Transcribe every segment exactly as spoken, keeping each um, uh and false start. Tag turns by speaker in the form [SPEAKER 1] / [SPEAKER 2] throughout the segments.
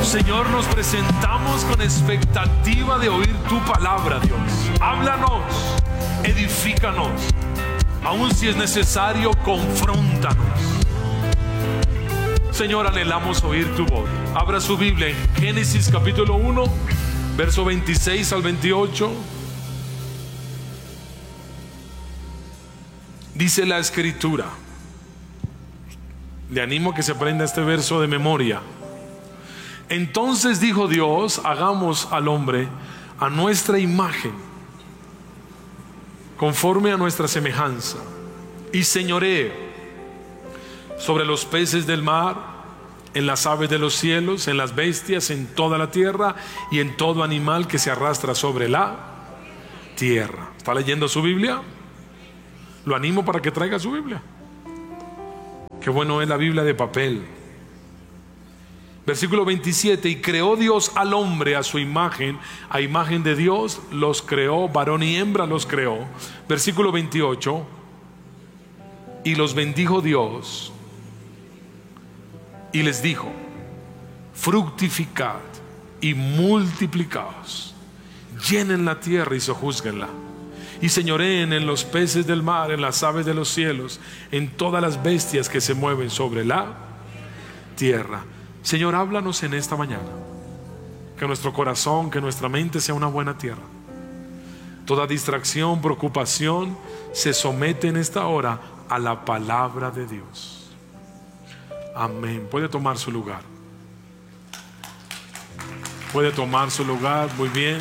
[SPEAKER 1] Señor, nos presentamos con expectativa de oír tu palabra, Dios. Háblanos, edifícanos, aun si es necesario, confróntanos. Señor, anhelamos oír tu voz. Abra su Biblia en Génesis capítulo uno, verso veintiséis al veintiocho. Dice la Escritura. Le animo a que se aprenda este verso de memoria. Entonces dijo Dios: hagamos al hombre a nuestra imagen, conforme a nuestra semejanza, y señoree sobre los peces del mar, en las aves de los cielos, en las bestias, en toda la tierra y en todo animal que se arrastra sobre la tierra. ¿Está leyendo su Biblia? Lo animo para que traiga su Biblia. Qué bueno es la Biblia de papel. Versículo veintisiete: y creó Dios al hombre a su imagen, a imagen de Dios los creó, varón y hembra los creó. Versículo veintiocho: y los bendijo Dios y les dijo: fructificad y multiplicaos, llenen la tierra y sojúzguenla, y señoreen en los peces del mar, en las aves de los cielos, en todas las bestias que se mueven sobre la tierra. Señor, háblanos en esta mañana. Que nuestro corazón, que nuestra mente sea una buena tierra. Toda distracción, preocupación se somete en esta hora a la palabra de Dios. Amén. Puede tomar su lugar. Puede tomar su lugar. Muy bien.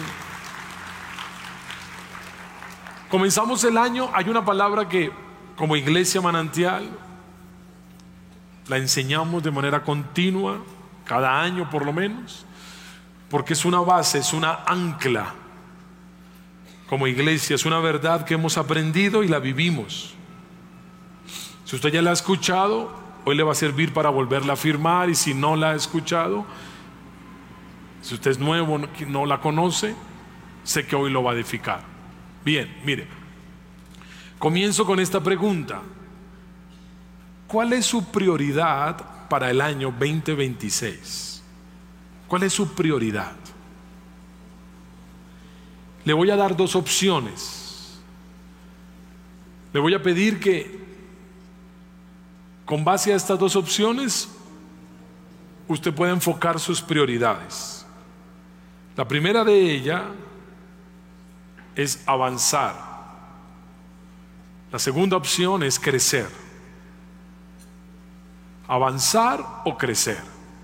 [SPEAKER 1] Comenzamos el año. Hay una palabra que como Iglesia Manantial la enseñamos de manera continua, cada año por lo menos, porque es una base, es una ancla. Como iglesia es una verdad que hemos aprendido y la vivimos. Si usted ya la ha escuchado, hoy le va a servir para volverla a afirmar. Y si no la ha escuchado, si usted es nuevo, no la conoce, sé que hoy lo va a edificar. Bien, mire, comienzo con esta pregunta: ¿cuál es su prioridad para el año veinte veintiséis? ¿Cuál es su prioridad? Le voy a dar dos opciones. Le voy a pedir que, con base a estas dos opciones, usted pueda enfocar sus prioridades. La primera de ellas es avanzar. La segunda opción es crecer. Avanzar o crecer.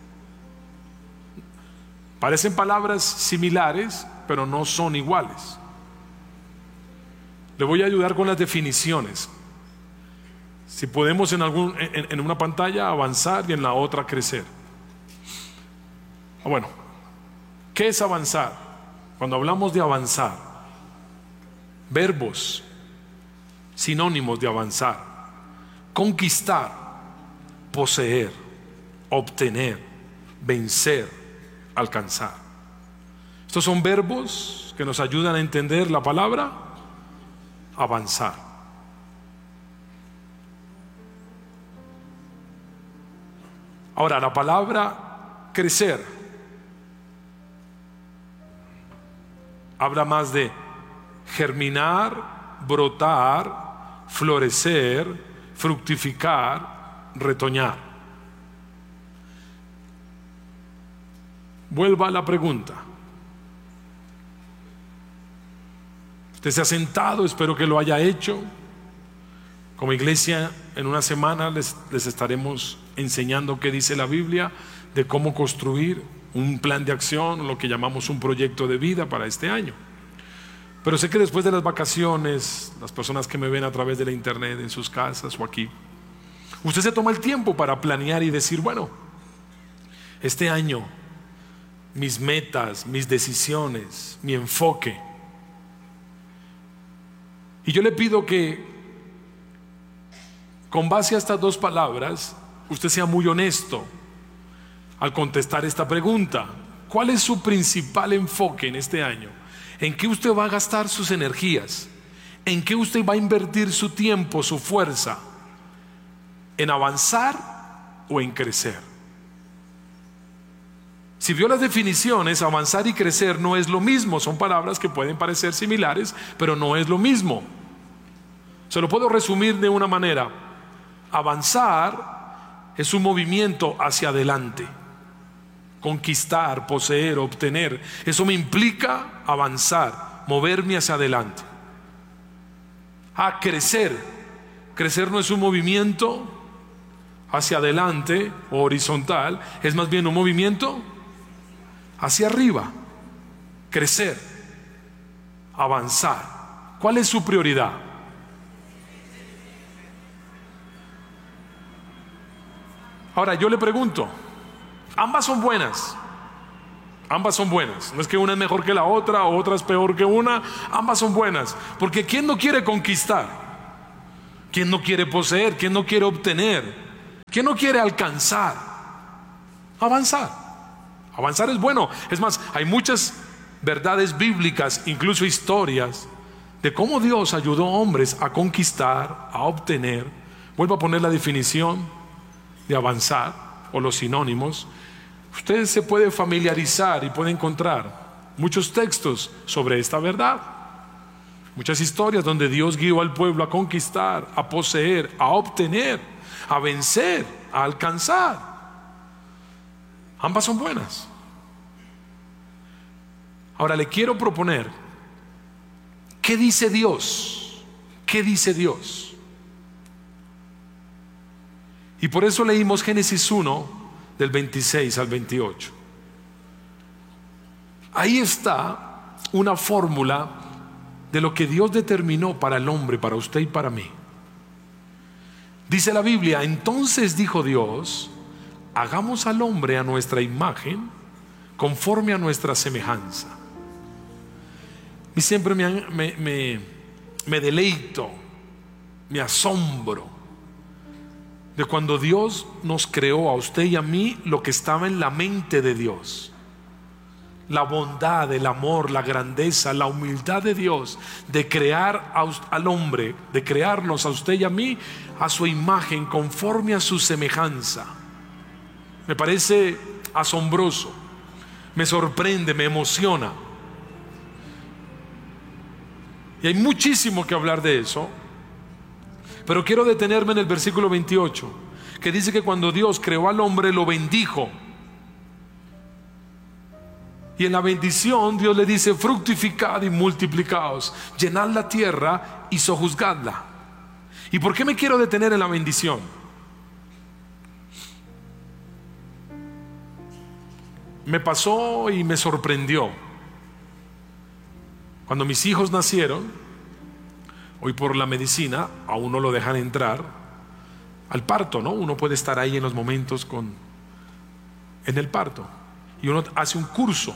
[SPEAKER 1] Parecen palabras similares, pero no son iguales. Le voy a ayudar con las definiciones. Si podemos en, algún, en, en una pantalla avanzar y en la otra crecer. Bueno, ¿qué es avanzar? Cuando hablamos de avanzar, verbos, sinónimos de avanzar: conquistar, poseer, obtener, vencer, alcanzar. Estos son verbos que nos ayudan a entender la palabra avanzar. Ahora, la palabra crecer habla más de germinar, brotar, florecer, fructificar, retoñar. Vuelva a la pregunta. Usted se ha sentado, espero que lo haya hecho. Como iglesia, en una semana les, les estaremos enseñando qué dice la Biblia de cómo construir un plan de acción, lo que llamamos un proyecto de vida para este año. Pero sé que después de las vacaciones, las personas que me ven a través de la internet, en sus casas o aquí, usted se toma el tiempo para planear y decir: bueno, este año mis metas, mis decisiones, mi enfoque. Y yo le pido que, con base a estas dos palabras, usted sea muy honesto al contestar esta pregunta. ¿Cuál es su principal enfoque en este año? ¿En qué usted va a gastar sus energías? ¿En qué usted va a invertir su tiempo, su fuerza? ¿En avanzar o en crecer? Si vio las definiciones, avanzar y crecer no es lo mismo. Son palabras que pueden parecer similares, pero no es lo mismo. Se lo puedo resumir de una manera. Avanzar es un movimiento hacia adelante. Conquistar, poseer, obtener. Eso me implica avanzar, moverme hacia adelante. A crecer. Crecer no es un movimiento hacia adelante o horizontal, es más bien un movimiento hacia arriba. Crecer, avanzar. ¿Cuál es su prioridad? Ahora yo le pregunto, ambas son buenas. Ambas son buenas. No es que una es mejor que la otra o otra es peor que una. Ambas son buenas. Porque ¿quién no quiere conquistar? ¿Quién no quiere poseer? ¿Quién no quiere obtener? ¿Quién no quiere alcanzar? Avanzar. Avanzar es bueno. Es más, hay muchas verdades bíblicas, incluso historias, de cómo Dios ayudó a hombres a conquistar, a obtener. Vuelvo a poner la definición de avanzar o los sinónimos. Usted se puede familiarizar y puede encontrar muchos textos sobre esta verdad. Muchas historias donde Dios guió al pueblo a conquistar, a poseer, a obtener, a vencer, a alcanzar. Ambas son buenas. Ahora le quiero proponer, ¿qué dice Dios? ¿Qué dice Dios? Y por eso leímos Génesis uno, del veintiséis al veintiocho. Ahí está una fórmula de lo que Dios determinó para el hombre, para usted y para mí. Dice la Biblia: entonces dijo Dios, hagamos al hombre a nuestra imagen, conforme a nuestra semejanza. Y siempre me, me, me, me deleito, me asombro de cuando Dios nos creó a usted y a mí, lo que estaba en la mente de Dios. La bondad, el amor, la grandeza, la humildad de Dios de crear a, al hombre, de crearnos a usted y a mí a su imagen, conforme a su semejanza. Me parece asombroso, me sorprende, me emociona. Y hay muchísimo que hablar de eso, pero quiero detenerme en el versículo veintiocho, que dice que cuando Dios creó al hombre lo bendijo. Y en la bendición Dios le dice: fructificad y multiplicaos, llenad la tierra y sojuzgadla. ¿Y por qué me quiero detener en la bendición? Me pasó y me sorprendió. Cuando mis hijos nacieron, hoy por la medicina a uno lo dejan entrar al parto, ¿no? Uno puede estar ahí en los momentos con, en el parto, y uno hace un curso.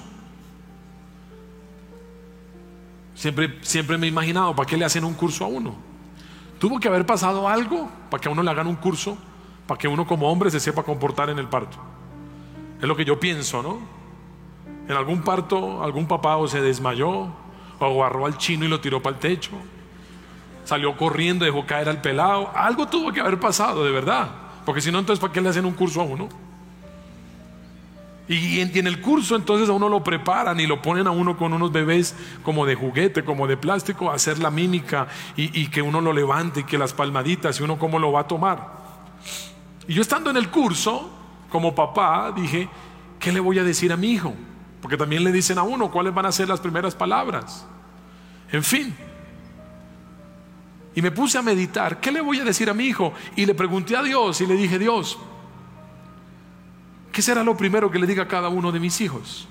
[SPEAKER 1] Siempre, siempre me he imaginado, ¿para qué le hacen un curso a uno? Tuvo que haber pasado algo para que a uno le hagan un curso, para que uno como hombre se sepa comportar en el parto. Es lo que yo pienso, ¿no? En algún parto, algún papá o se desmayó, o agarró al chino y lo tiró para el techo, salió corriendo, dejó caer al pelado. Algo tuvo que haber pasado, de verdad, porque si no, entonces ¿para qué le hacen un curso a uno? Y en, y en el curso entonces a uno lo preparan y lo ponen a uno con unos bebés como de juguete, como de plástico, a hacer la mímica y, y que uno lo levante y que las palmaditas, y uno cómo lo va a tomar. Y yo, estando en el curso como papá, dije: ¿qué le voy a decir a mi hijo? Porque también le dicen a uno cuáles van a ser las primeras palabras. En fin, y me puse a meditar, ¿qué le voy a decir a mi hijo? Y le pregunté a Dios y le dije: Dios, ¿qué será lo primero que le diga a cada uno de mis hijos?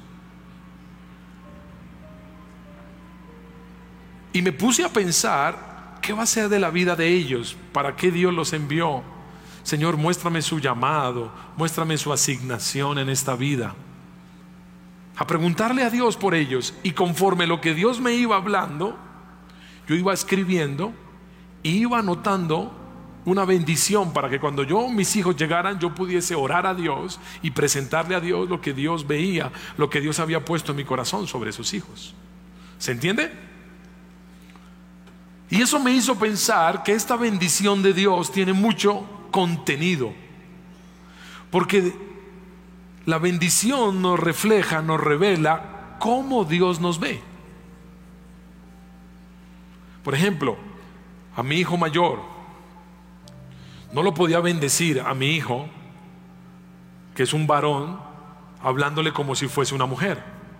[SPEAKER 1] Y me puse a pensar, ¿qué va a ser de la vida de ellos? ¿Para qué Dios los envió? Señor, muéstrame su llamado, muéstrame su asignación en esta vida. A preguntarle a Dios por ellos, y conforme lo que Dios me iba hablando, yo iba escribiendo y iba anotando una bendición para que cuando yo, mis hijos llegaran, yo pudiese orar a Dios y presentarle a Dios lo que Dios veía, lo que Dios había puesto en mi corazón sobre sus hijos. ¿Se entiende? Y eso me hizo pensar que esta bendición de Dios tiene mucho contenido, porque La bendición nos refleja, nos revela cómo Dios nos ve. Por ejemplo, a mi hijo mayor no lo podía bendecir a mi hijo, que es un varón, hablándole como si fuese una mujer.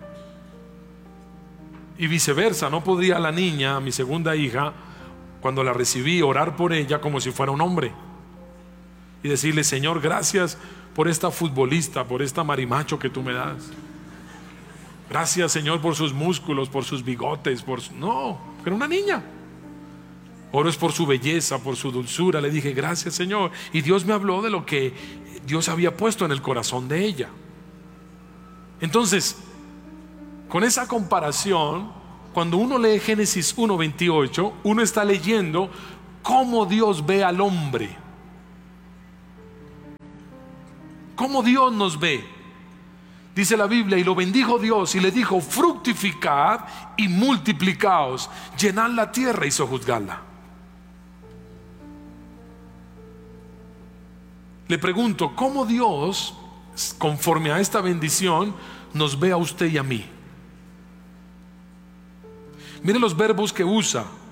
[SPEAKER 1] Y viceversa, no podía la niña, mi segunda hija, cuando la recibí, orar por ella como si fuera un hombre y decirle: Señor, gracias por esta futbolista, por esta marimacho que tú me das. Gracias, Señor, por sus músculos, por sus bigotes, por su... No, era una niña. Oro es por su belleza, por su dulzura. Le dije: gracias, Señor. Y Dios me habló de lo que Dios había puesto en el corazón de ella. Entonces, con esa comparación, cuando uno lee Génesis uno veintiocho, uno está leyendo cómo Dios ve al hombre, cómo Dios nos ve. Dice la Biblia: y lo bendijo Dios y le dijo: fructificad y multiplicaos, llenad la tierra y sojuzgadla. Le pregunto, ¿cómo Dios, conforme a esta bendición, nos ve a usted y a mí? Mire los verbos que usa.